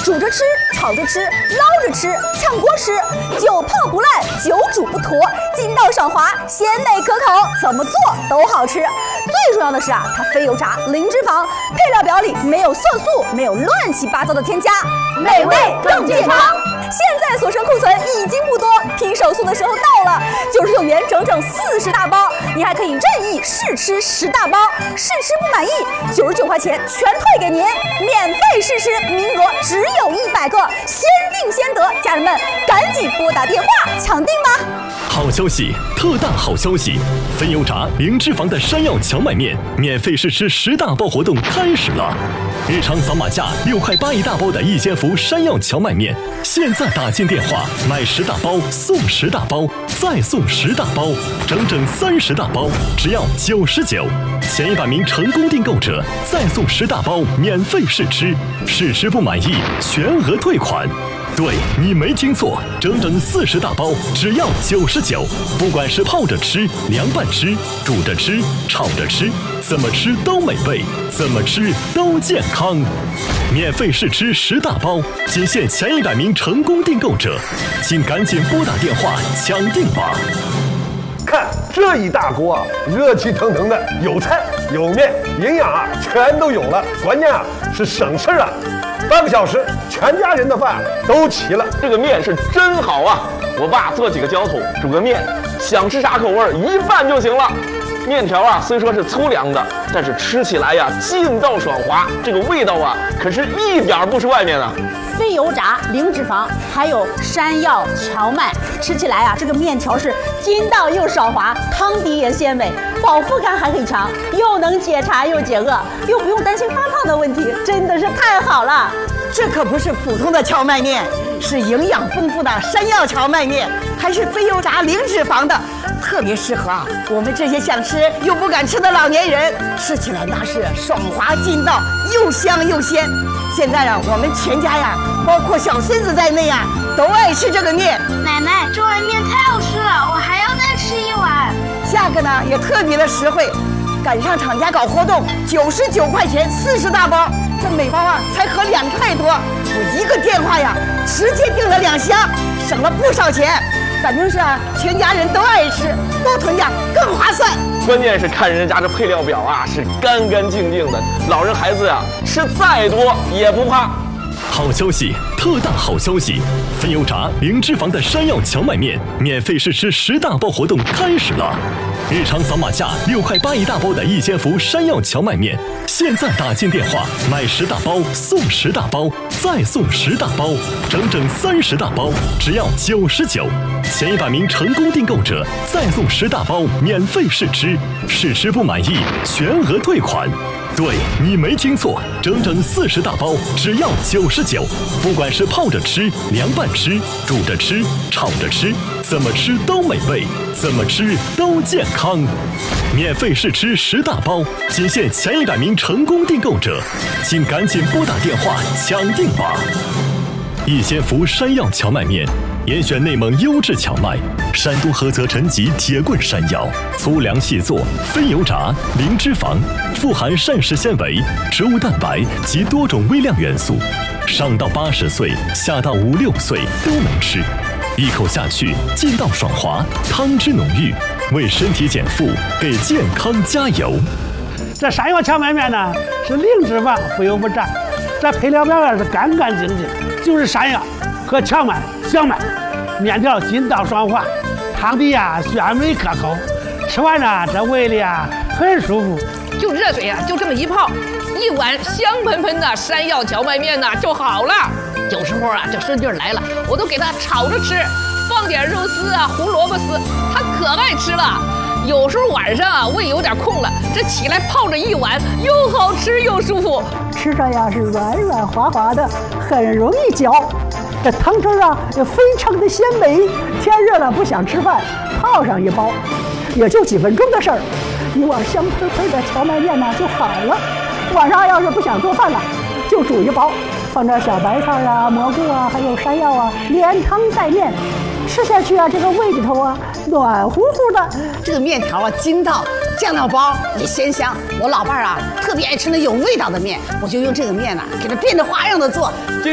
煮着吃，炒着吃，捞着吃，炝锅吃，久泡不烂，久煮不坨，筋道爽滑，鲜美可口，怎么做都好吃。最重要的是啊，它非油炸，零脂肪，配料表里没有色素，没有乱七八糟的添加，美味更健康。现在所剩库存已经不多，拼手速的时候到了，99元整整40大包，你还可以任意试吃10大包，试吃不满意，99块钱全退给您，免费试吃，名额只有100个，先定先得，家人们赶紧拨打电话抢订吧！ 好消息，特大好消息！非油炸零脂肪的山药荞麦面免费试吃10大包活动开始了。日常扫码价6块8一大包的一千福山药荞麦面，现在打进电话买10大包送10大包，再送10大包，整整30大包，只要99。前100名成功订购者再送10大包免费试吃，试吃不满意全额退款。对，你没听错，整整40大包，只要99。不管是泡着吃、凉拌吃、煮着吃、炒着吃，怎么吃都美味，怎么吃都健康。免费试吃10大包，仅限前100名成功订购者，请赶紧拨打电话抢订吧。 看这一大锅啊，热气腾腾的，有菜有面，营养啊全都有了，关键啊是省事啊。半个小时，全家人的饭都齐了。 这个面是真好啊！我爸做几个浇头，煮个面，想吃啥口味一拌就行了。面条啊，虽说是粗粮的，但是吃起来呀劲道爽滑，这个味道啊可是一点不输外面啊。 非油炸，零脂肪，还有山药、荞麦，吃起来啊，这个面条是筋道又爽滑，汤底也鲜美，饱腹感还很强，又能解馋又解饿，又不用担心发胖的问题，真的是太好了。 这可不是普通的荞麦面，是营养丰富的山药荞麦面，还是非油炸零脂肪的，特别适合啊我们这些想吃又不敢吃的老年人，吃起来那是爽滑劲道，又香又鲜。现在啊，我们全家呀，包括小孙子在内啊，都爱吃这个面。 奶奶，这碗面太好吃了，我还要再吃1碗。 价格呢也特别的实惠，赶上厂家搞活动，99块钱40大包，这每包啊才合2块多。我1个电话呀，直接订了2箱，省了不少钱。反正是啊，全家人都爱吃，多囤点更划算。 关键是看人家这配料表啊，是干干净净的，老人孩子呀吃再多也不怕。 好消息，特大好消息！非油炸零脂肪的山药荞麦面免费试吃10大包活动开始了。日常扫码价6块8一大包的一千福山药荞麦面，现在打进电话买10大包送10大包，再送10大包，整整30大包，只要99。前100名成功订购者再送10大包免费试吃，试吃不满意全额退款。对，你没听错，整整40大包，只要99。不管是泡着吃、凉拌吃、煮着吃、炒着吃，怎么吃都美味，怎么吃都健康。免费试吃10大包，仅限前100名成功订购者，请赶紧拨打电话抢订吧。一千福山药荞麦面，严选内蒙优质荞麦，山东菏泽陈集铁棍山药，粗粮细做，非油炸，零脂肪，富含膳食纤维、植物蛋白及多种微量元素，上到80岁，下到5、6岁都能吃。一口下去，劲道爽滑，汤汁浓郁，为身体减负，给健康加油。 这山药荞麦面呢是零脂肪，不油不炸，这配料表是干干净净，就是山药和荞麦相麦，面条筋道爽滑，汤底呀鲜美可口，吃完呢这胃里啊很舒服。 就热水啊，就这么一泡，1碗香喷喷的山药荞麦面呢就好了。有时候啊，这孙女来了，我都给她炒着吃，放点肉丝啊、胡萝卜丝，她可爱吃了。有时候晚上啊，胃有点空了，这起来泡着1碗，又好吃又舒服。 吃着呀是软软滑滑的，很容易嚼。这汤汁啊也非常的鲜美。天热了不想吃饭，泡上一包，也就几分钟的事儿，一碗香喷喷的荞麦面呢就好了。晚上要是不想做饭了，就煮一包，放点小白菜啊、蘑菇啊，还有山药啊，连汤带面，吃下去啊，这个胃里头啊暖乎乎的。 这个面条啊筋道，酱料包也鲜香。我老伴儿啊特别爱吃那有味道的面，我就用这个面呢给它变着花样的做。